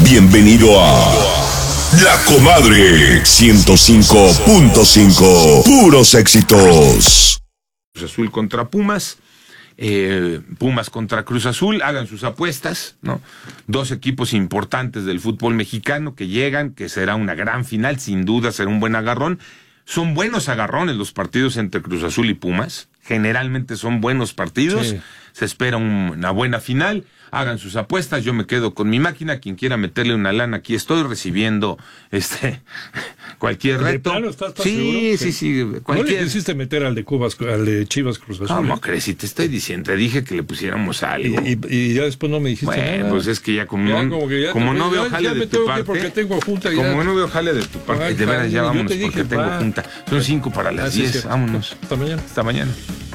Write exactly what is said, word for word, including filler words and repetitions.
Bienvenido a La Comadre ciento cinco punto cinco. Puros éxitos. Cruz Azul contra Pumas, eh, Pumas contra Cruz Azul, hagan sus apuestas, ¿no? Dos equipos importantes del fútbol mexicano que llegan, que será una gran final, sin duda será un buen agarrón. Son buenos agarrones los partidos entre Cruz Azul y Pumas, generalmente son buenos partidos, sí. Se espera un, una buena final. Hagan sus apuestas, yo me quedo con mi máquina, quien quiera meterle una lana, aquí estoy recibiendo este cualquier reto. ¿De plano estás tan sí, seguro? sí, sí, cualquier... ¿No le quisiste meter al de Cubas, al de Chivas Cruz Azul? ¿Cómo crees? Si te estoy diciendo, te dije que le pusiéramos algo. Y, y, y ya después no me dijiste bueno, nada. pues es que ya como, ya, no, como, que ya como te, no veo ya, jale ya de me tu tengo parte, que porque tengo junta ya. Como no veo jale de tu parte, Ay, de veras ya yo vámonos te dije, porque tengo va. junta. Son cinco para las Ah, sí, diez, cierto. vámonos. Hasta mañana. Hasta mañana.